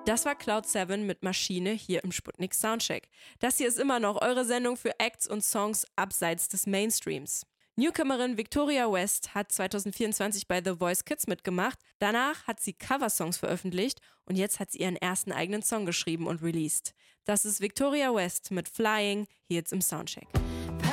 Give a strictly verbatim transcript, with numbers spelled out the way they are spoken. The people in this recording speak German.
Das war Cloud seven mit Maschine hier im Sputnik Soundcheck. Das hier ist immer noch eure Sendung für Acts und Songs abseits des Mainstreams. Newcomerin Victoria West hat zwanzig vierundzwanzig bei The Voice Kids mitgemacht. Danach hat sie Coversongs veröffentlicht und jetzt hat sie ihren ersten eigenen Song geschrieben und released. Das ist Victoria West mit Flying hier jetzt im Soundcheck.